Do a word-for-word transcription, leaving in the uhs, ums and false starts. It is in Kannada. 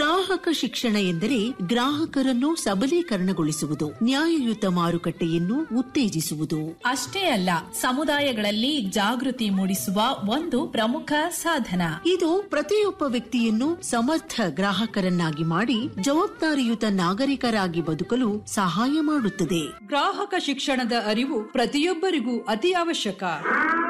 ಗ್ರಾಹಕ ಶಿಕ್ಷಣ ಎಂದರೆ ಗ್ರಾಹಕರನ್ನು ಸಬಲೀಕರಣಗೊಳಿಸುವುದು, ನ್ಯಾಯಯುತ ಮಾರುಕಟ್ಟೆಯನ್ನು ಉತ್ತೇಜಿಸುವುದು. ಅಷ್ಟೇ ಅಲ್ಲ, ಸಮುದಾಯಗಳಲ್ಲಿ ಜಾಗೃತಿ ಮೂಡಿಸುವ ಒಂದು ಪ್ರಮುಖ ಸಾಧನ. ಇದು ಪ್ರತಿಯೊಬ್ಬ ವ್ಯಕ್ತಿಯನ್ನು ಸಮರ್ಥ ಗ್ರಾಹಕರನ್ನಾಗಿ ಮಾಡಿ ಜವಾಬ್ದಾರಿಯುತ ನಾಗರಿಕರಾಗಿ ಬದುಕಲು ಸಹಾಯ ಮಾಡುತ್ತದೆ. ಗ್ರಾಹಕ ಶಿಕ್ಷಣದ ಅರಿವು ಪ್ರತಿಯೊಬ್ಬರಿಗೂ ಅತಿ ಅವಶ್ಯಕ.